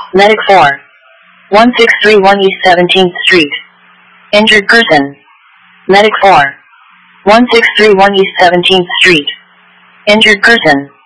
Medic 4. 1631 East 17th Street. Injured person. Medic 4. 1631 East 17th Street. Injured person.